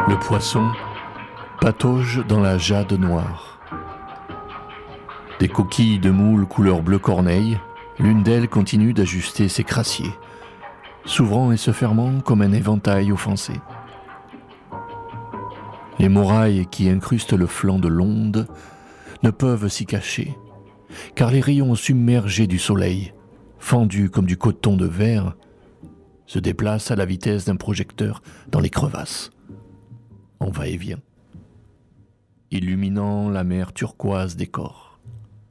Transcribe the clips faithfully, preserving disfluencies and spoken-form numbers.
Le poisson patauge dans la jade noire. Des coquilles de moules couleur bleu corneille, l'une d'elles continue d'ajuster ses crassiers, s'ouvrant et se fermant comme un éventail offensé. Les morailles qui incrustent le flanc de l'onde ne peuvent s'y cacher, car les rayons submergés du soleil, fendus comme du coton de verre, se déplacent à la vitesse d'un projecteur dans les crevasses, en va-et-vient, illuminant la mer turquoise des corps.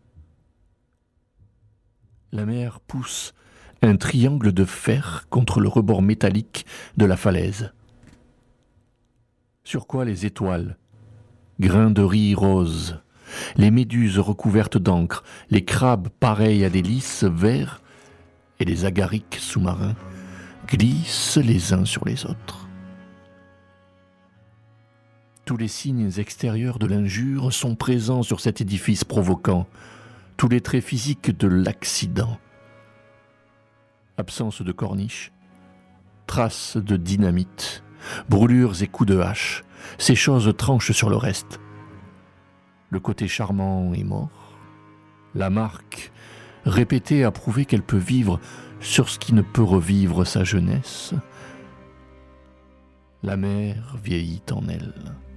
La mer pousse un triangle de fer contre le rebord métallique de la falaise, sur quoi les étoiles, grains de riz roses, les méduses recouvertes d'encre, les crabes pareils à des lys verts et les agarics sous-marins glissent les uns sur les autres. Tous les signes extérieurs de l'injure sont présents sur cet édifice provoquant, tous les traits physiques de l'accident. Absence de corniche, traces de dynamite, brûlures et coups de hache, ces choses tranchent sur le reste. Le côté charmant est mort. La marque, répétée, a prouvé qu'elle peut vivre sur ce qui ne peut revivre sa jeunesse. La mer vieillit en elle.